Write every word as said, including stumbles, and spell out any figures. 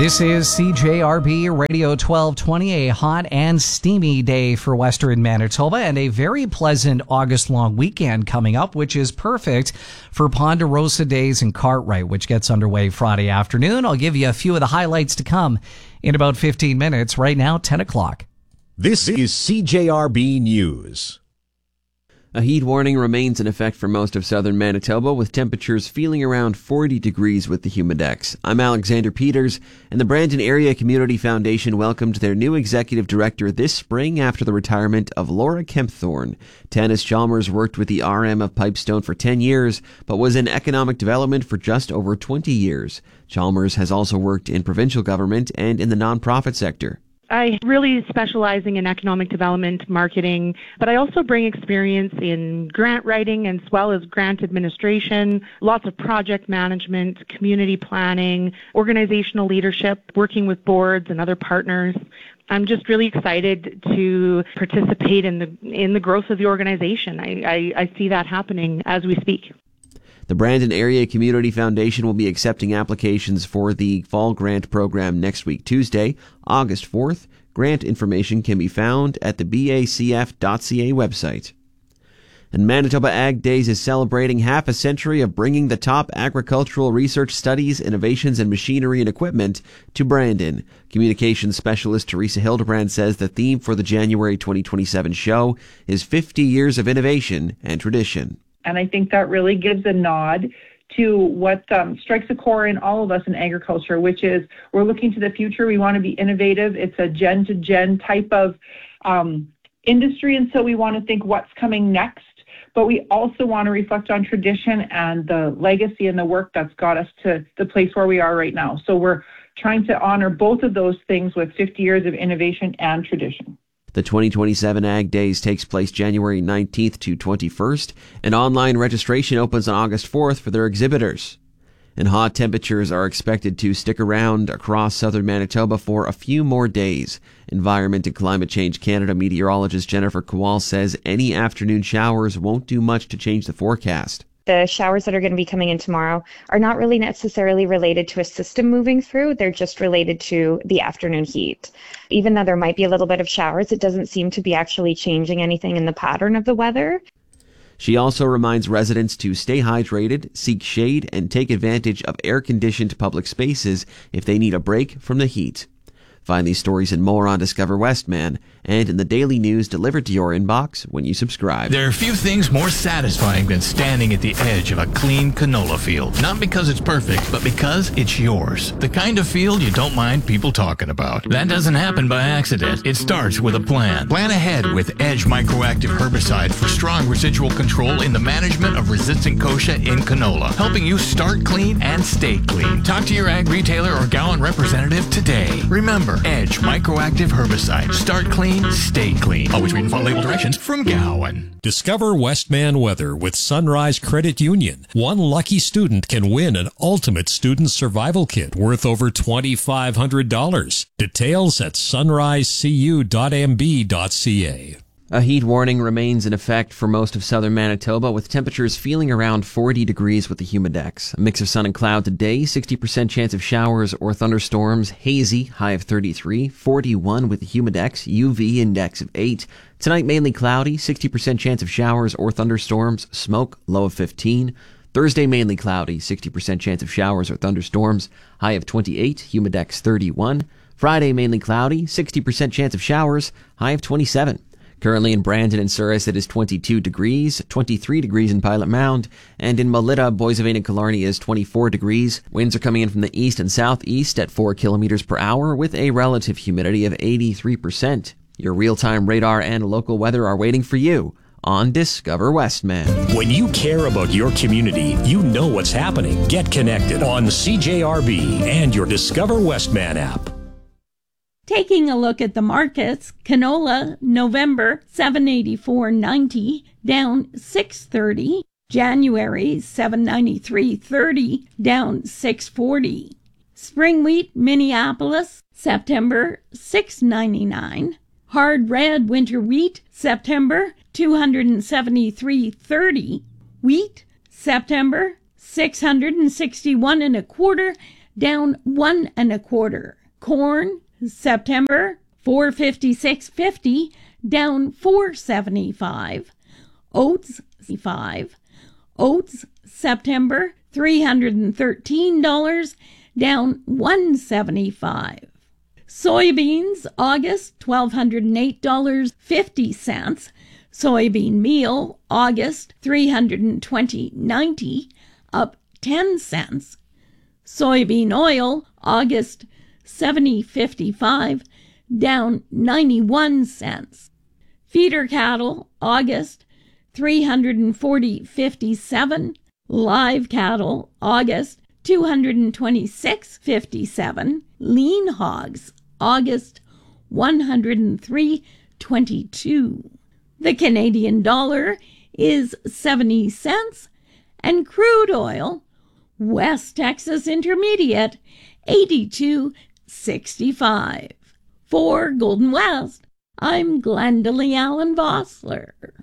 This is C J R B Radio twelve twenty, a hot and steamy day for Western Manitoba and a very pleasant August-long weekend coming up, which is perfect for Ponderosa Days in Cartwright, which gets underway Friday afternoon. I'll give you a few of the highlights to come in about fifteen minutes. Right now, ten o'clock. This is C J R B News. A heat warning remains in effect for most of southern Manitoba, with temperatures feeling around forty degrees with the Humidex. I'm Alexander Peters, and the Brandon Area Community Foundation welcomed their new executive director this spring after the retirement of Laura Kempthorne. Tanis Chalmers worked with the R M of Pipestone for ten years, but was in economic development for just over twenty years. Chalmers has also worked in provincial government and in the nonprofit sector. I really specializing in economic development, marketing, but I also bring experience in grant writing as well as grant administration, lots of project management, community planning, organizational leadership, working with boards and other partners. I'm just really excited to participate in the in the growth of the organization. I, I, I see that happening as we speak. The Brandon Area Community Foundation will be accepting applications for the Fall Grant Program next week, Tuesday, August fourth. Grant information can be found at the B A C F dot C A website. And Manitoba Ag Days is celebrating half a century of bringing the top agricultural research studies, innovations, and machinery and equipment to Brandon. Communications specialist Teresa Hildebrand says the theme for the January twenty twenty-seven show is fifty years of innovation and tradition. And I think that really gives a nod to what um, strikes a core in all of us in agriculture, which is we're looking to the future. We want to be innovative. It's a gen-to-gen type of um, industry, and so we want to think what's coming next. But we also want to reflect on tradition and the legacy and the work that's got us to the place where we are right now. So we're trying to honor both of those things with fifty years of innovation and tradition. The twenty twenty-seven Ag Days takes place January nineteenth to twenty-first, and online registration opens on August fourth for their exhibitors. And hot temperatures are expected to stick around across southern Manitoba for a few more days. Environment and Climate Change Canada meteorologist Jennifer Kowal says any afternoon showers won't do much to change the forecast. The showers that are going to be coming in tomorrow are not really necessarily related to a system moving through. They're just related to the afternoon heat. Even though there might be a little bit of showers, it doesn't seem to be actually changing anything in the pattern of the weather. She also reminds residents to stay hydrated, seek shade, and take advantage of air-conditioned public spaces if they need a break from the heat. Find these stories and more on Discover Westman and in the daily news delivered to your inbox when you subscribe. There are few things more satisfying than standing at the edge of a clean canola field. Not because it's perfect, but because it's yours. The kind of field you don't mind people talking about. That doesn't happen by accident. It starts with a plan. Plan ahead with Edge Microactive Herbicide for strong residual control in the management of resistant kochia in canola, helping you start clean and stay clean. Talk to your ag retailer or Gowan representative today. Remember, Edge Microactive Herbicide. Start clean, stay clean. Always read and follow label directions from Gowan. Discover Westman weather with Sunrise Credit Union. One lucky student can win an ultimate student survival kit worth over twenty-five hundred dollars. Details at sunrise c u dot m b dot c a. A heat warning remains in effect for most of southern Manitoba, with temperatures feeling around forty degrees with the Humidex. A mix of sun and cloud today, sixty percent chance of showers or thunderstorms, hazy, high of thirty-three, forty-one with the Humidex, U V index of eight. Tonight mainly cloudy, sixty percent chance of showers or thunderstorms, smoke, low of fifteen. Thursday mainly cloudy, sixty percent chance of showers or thunderstorms, high of twenty-eight, Humidex thirty-one. Friday mainly cloudy, sixty percent chance of showers, high of twenty-seven. Currently in Brandon and Souris, it is twenty-two degrees, twenty-three degrees in Pilot Mound, and in Melita, Boissevain, and Killarney is twenty-four degrees. Winds are coming in from the east and southeast at four kilometers per hour with a relative humidity of eighty-three percent. Your real-time radar and local weather are waiting for you on Discover Westman. When you care about your community, you know what's happening. Get connected on C J R B and your Discover Westman app. Taking a look at the markets, canola, November, seven eighty-four ninety, down six thirty. January, seven ninety-three thirty, down six forty. Spring wheat, Minneapolis, September, six ninety-nine. Hard red winter wheat, September, two seventy-three thirty. Wheat, September, six sixty-one and a quarter, down one and a quarter. Corn, September, four fifty-six fifty, down four seventy-five. Oats, five. Oats, September, three hundred thirteen dollars, down one seventy-five. Soybeans, August, twelve hundred eight dollars and fifty cents. Soybean meal, August, three hundred twenty dollars and ninety cents, up ten cents. Soybean oil, August, seventy fifty-five, down ninety-one cents. Feeder cattle, August, three hundred forty fifty-seven. Live cattle, August, two hundred twenty-six fifty-seven. Lean hogs, August, one hundred three twenty-two. The Canadian dollar is seventy cents, and crude oil, West Texas Intermediate, eighty-two sixty-five. For Golden West, I'm Glendalee Allen Vossler.